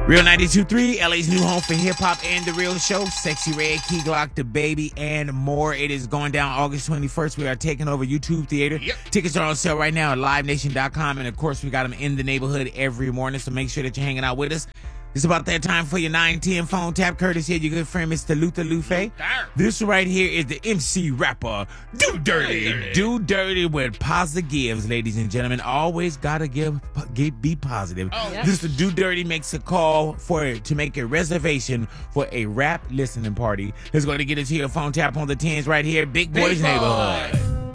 Real 92.3, LA's new home for hip-hop and The Real Show. Sexy Red, Key Glock, The Baby, and more. It is going down August 21st. We are taking over YouTube Theater. Yep. Tickets are on sale right now at livenation.com. And, of course, we got them in the neighborhood every morning, so make sure that you're hanging out with us. It's about that time for your 910 phone tap. Courtesy of your good friend, Mr. Luther Lufe. This right here is the MC rapper, Do Dirty. Do Dirty with positive gives, ladies and gentlemen. Always gotta be positive. This is Do Dirty makes a call to make a reservation for a rap listening party. That's going to get into your phone tap on the 10s right here. Big Boys Neighborhood.